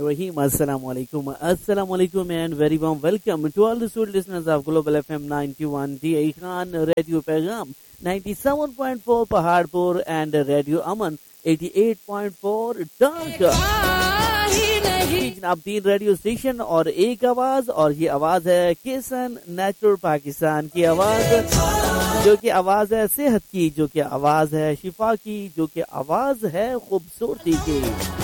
Rahim. Assalamu alaikum and very warm welcome to all the sweet listeners of Global FM 91 DA Khan Radio Paygam 97.4 Pahadpur and Radio Aman 88.4 Dark. जनाब 3 radio station और एक आवाज, और ये आवाज है केसन नेचुरल पाकिस्तान की आवाज, जो कि आवाज है सेहत की, जो कि आवाज है शिफा की, जो कि आवाज है खूबसूरती की।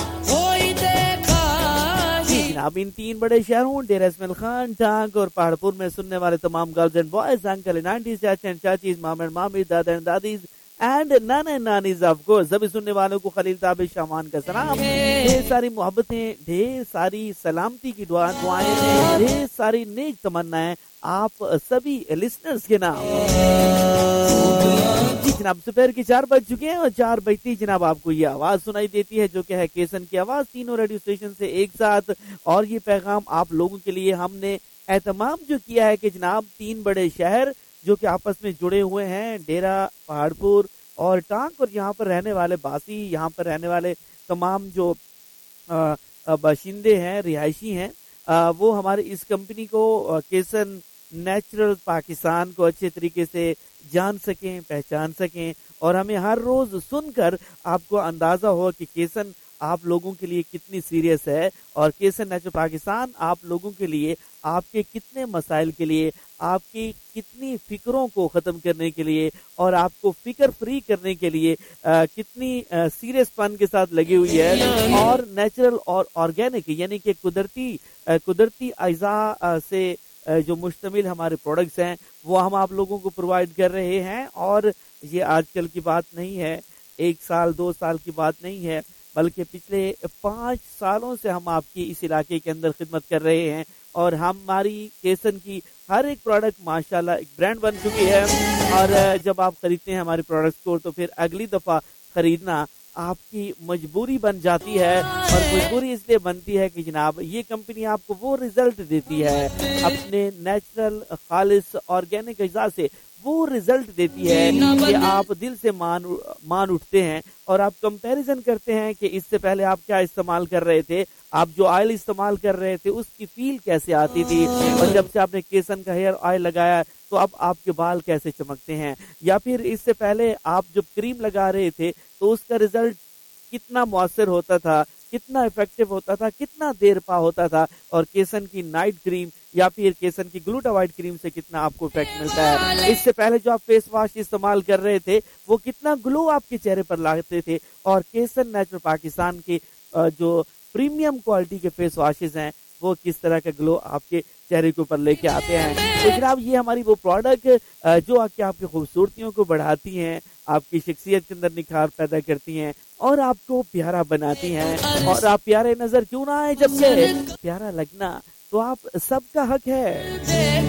जनाब इन 3 बड़े शहरों डेरा इस्माइल खान, टांग और पहाड़पुर में सुनने वाले तमाम girls and boys, uncle and aunties, चाचा एंड चाचीज, मामा एंड मामी, दादा and Dadi's and Nana and nannies, of course सभी सुनने वालों को खलील ताबिश शामान का सलाम। ढेर सारी मोहब्बतें, ढेर सारी सलामती की दुआएं, ढेर सारी नेक तमन्नाएं आप सभी लिसनर्स के नाम। जी जनाब दोपहर के 4 बज चुके हैं और 4 बजती जनाब आपको ये आवाज सुनाई देती है, जो कि है केसन की आवाज, तीनों रेडियो स्टेशन से एक साथ। और ये पैगाम आप लोगों के लिए हमने एहतमाम जो किया है कि जनाब 3 बड़े शहर जो कि आपस में जुड़े हुए हैं, डेरा, पहाड़पुर और टांग, और यहाँ पर रहने वाले बासी, यहाँ पर रहने वाले तमाम जो बाशिंदे हैं, रिहायशी हैं, वो हमारे इस कंपनी को केसन नेचुरल पाकिस्तान को अच्छे तरीके से जान सकें, पहचान सकें, और हमें हर रोज सुनकर आपको अंदाजा हो कि केसन आप लोगों के लिए कितनी सीरियस है, और केसन नेचुरल पाकिस्तान आप लोगों के लिए, आपके कितने मसाइल के लिए, आपकी कितनी फिक्रों को ख़त्म करने के लिए और आपको फिक्र फ्री करने के लिए कितनी सीरियसपन के साथ लगी हुई है। और नेचुरल और ऑर्गेनिक यानी कि कुदरती अज़ा से जो मुश्तमिल हमारे प्रोडक्ट्स हैं वो हम आप लोगों को प्रोवाइड कर रहे हैं। और ये आजकल की बात नहीं है, 1 साल 2 साल की बात नहीं है, बल्कि पिछले 5 सालों से हम आपकी इस इलाके के अंदर खिदमत कर रहे हैं, और हमारी केसन की हर एक प्रोडक्ट माशाल्लाह एक ब्रांड बन चुकी है। और जब आप खरीदते हैं हमारे प्रोडक्ट्स को तो फिर अगली दफा खरीदना आपकी मजबूरी बन जाती है, और मजबूरी इसलिए बनती है कि जनाब ये कंपनी आपको वो रिजल्ट देती है अपने नेचुरल खालिस ऑर्गेनिक अज़ा से, वो रिजल्ट देती है कि आप दिल से मान उठते हैं, और आप कंपैरिजन करते हैं कि इससे पहले आप क्या इस्तेमाल कर रहे थे, आप जो ऑयल इस्तेमाल कर रहे थे उसकी फील कैसे आती थी, और जब से आपने केसन का हेयर ऑयल लगाया तो अब आपके बाल कैसे चमकते हैं, या फिर इससे पहले आप जब क्रीम लगा रहे थे तो उसका रिजल्ट कितना मौसर होता था, कितना इफेक्टिव होता था, कितना देर पा होता था, और केसन की नाइट क्रीम या फिर केसन की ग्लूटावाइट क्रीम से कितना आपको इफेक्ट मिलता है। इससे पहले जो आप फेस वॉश इस्तेमाल कर रहे थे वो कितना ग्लो आपके चेहरे पर लाते थे, और केसन नेचुरल पाकिस्तान के जो प्रीमियम क्वालिटी के फेस वॉशेस हैं वो किस तरह का ग्लो आपके चेहरे के ऊपर लेके आते हैं। तो जनाब ये हमारी वो प्रोडक्ट जो आके आपकी खूबसूरतियों को बढ़ाती हैं, आपकी शख्सियत के अंदर निखार पैदा करती हैं और आपको प्यारा बनाती हैं। और आप प्यारे नजर क्यों ना आए, जब से प्यारा लगना तो आप सबका हक है।